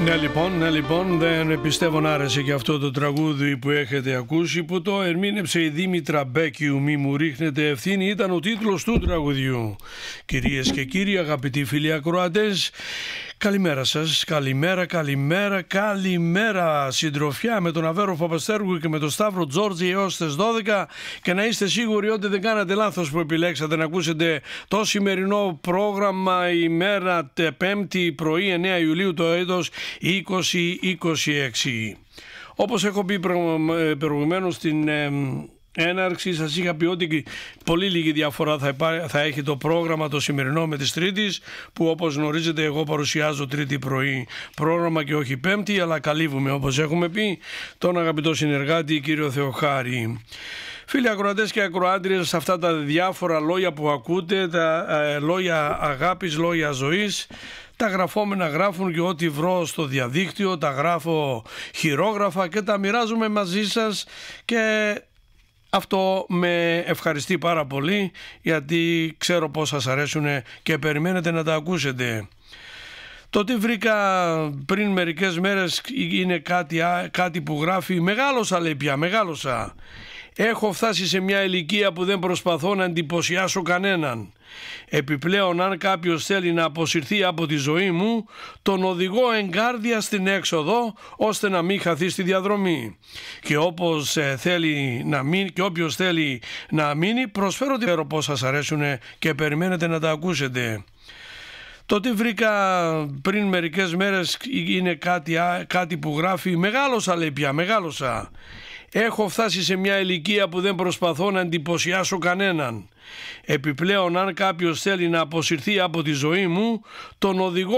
Ναι λοιπόν, δεν πιστεύω να άρεσε και αυτό το τραγούδι που έχετε ακούσει, που το ερμήνευσε η Δήμητρα Μπέκιου. «Μη μου ρίχνετε ευθύνη» ήταν ο τίτλος του τραγουδιού. Κυρίες και κύριοι, αγαπητοί φίλοι ακροατές, καλημέρα σας, καλημέρα συντροφιά με τον Αβέρο Παπαστέργου και με τον Σταύρο Τζόρτζη έως τις 12, και να είστε σίγουροι ότι δεν κάνατε λάθος που επιλέξατε να ακούσετε το σημερινό πρόγραμμα ημέρα Πέμπτη πρωί 9 Ιουλίου το έτος 2026. Όπως έχω πει προηγουμένως στην έναρξη, σας είχα πει ότι πολύ λίγη διαφορά θα έχει το πρόγραμμα το σημερινό με της Τρίτης, που όπως γνωρίζετε εγώ παρουσιάζω Τρίτη πρωί πρόγραμμα και όχι Πέμπτη, αλλά καλύβουμε, όπως έχουμε πει, τον αγαπητό συνεργάτη κύριο Θεοχάρη. Φίλοι ακροατές και ακροάτριες, αυτά τα διάφορα λόγια που ακούτε, τα λόγια αγάπης, λόγια ζωής, τα γραφόμενα γράφουν και ό,τι βρω στο διαδίκτυο, τα γράφω χειρόγραφα και τα μοιράζομαι μαζί σας, και αυτό με ευχαριστεί πάρα πολύ, γιατί ξέρω πως σας αρέσουν και περιμένετε να τα ακούσετε. Το τι βρήκα πριν μερικές μέρες είναι κάτι που γράφει «Μεγάλωσα», λέει πια, μεγάλωσα. Έχω φτάσει σε μια ηλικία που δεν προσπαθώ να εντυπωσιάσω κανέναν. Επιπλέον, αν κάποιος θέλει να αποσυρθεί από τη ζωή μου, τον οδηγώ εγκάρδια στην έξοδο, ώστε να μην χαθεί στη διαδρομή. Και όποιος θέλει να μείνει, προσφέρω ότι ξέρω πως σας αρέσουν και περιμένετε να τα ακούσετε. Το τι βρήκα πριν μερικές μέρες είναι κάτι που γράφει «Μεγάλωσα», λέει πια, μεγάλωσα. Έχω φτάσει σε μια ηλικία που δεν προσπαθώ να εντυπωσιάσω κανέναν. Επιπλέον, αν κάποιος θέλει να αποσυρθεί από τη ζωή μου, τον οδηγώ